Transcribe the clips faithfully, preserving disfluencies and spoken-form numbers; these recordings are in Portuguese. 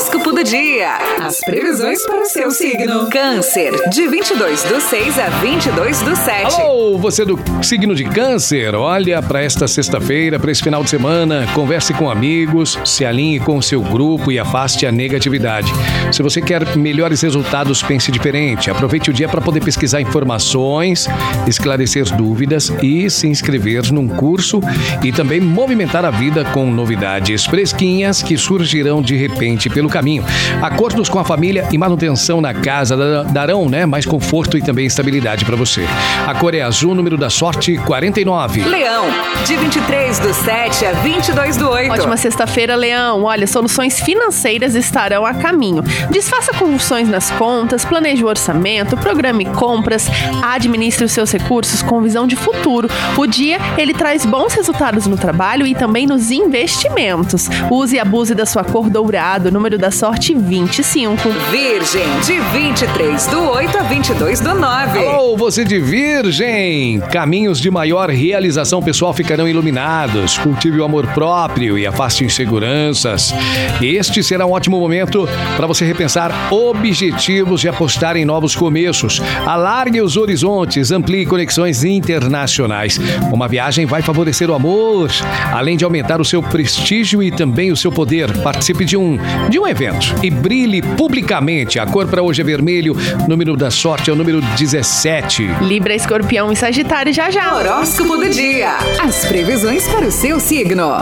Horóscopo do dia. As previsões para o seu signo. Câncer, de vinte e dois do seis a vinte e dois do sete. Alô, você do signo de Câncer, olha para esta sexta-feira, para esse final de semana, converse com amigos, se alinhe com o seu grupo e afaste a negatividade. Se você quer melhores resultados, pense diferente. Aproveite o dia para poder pesquisar informações, esclarecer dúvidas e se inscrever num curso e também movimentar a vida com novidades fresquinhas que surgirão de repente pelo caminho. Acordos com a família e manutenção na casa darão, né, mais conforto e também estabilidade para você. A cor é azul, número da sorte quarenta e nove. Leão, de vinte e três do sete a vinte e dois do oito. Ótima sexta-feira, Leão. Olha, soluções financeiras estarão a caminho. Desfaça convulsões nas contas, planeje o orçamento, programe compras, administre os seus recursos com visão de futuro. O dia, ele traz bons resultados no trabalho e também nos investimentos. Use e abuse da sua cor dourado, número da sorte vinte e cinco. Virgem, de vinte e três do oito a vinte e dois do nove. Alô, você de Virgem! Caminhos de maior realização pessoal ficarão iluminados. Cultive o amor próprio e afaste inseguranças. Este será um ótimo momento para você repensar objetivos e apostar em novos começos. Alargue os horizontes, amplie conexões internacionais. Uma viagem vai favorecer o amor, além de aumentar o seu prestígio e também o seu poder. Participe de um, de um evento e brilhe publicamente. A cor para hoje é vermelho, número da sorte é o número dezessete. Libra, Escorpião e Sagitário já já. Horóscopo do dia. As previsões para o seu signo.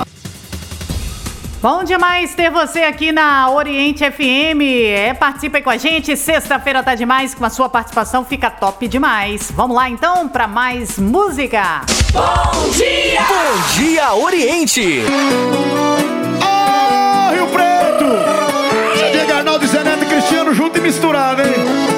Bom demais ter você aqui na Oriente F M. É, participa aí com a gente. Sexta-feira tá demais. Com a sua participação fica top demais. Vamos lá então para mais música. Bom dia! Bom dia, Oriente! Ô, Rio Preto! Diego Arnaldo, Zé Neto e Cristiano junto e misturado, hein?